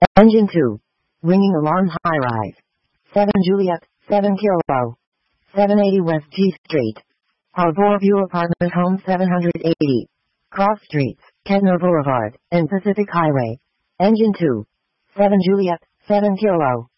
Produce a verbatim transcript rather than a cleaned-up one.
Engine two. Ringing alarm high-rise. seven Juliet, seven Kilo. seven eighty West G Street. Harbor View Apartment Home seven eighty. Cross Streets, Kettner Boulevard, and Pacific Highway. Engine two. seven Juliet, seven Kilo.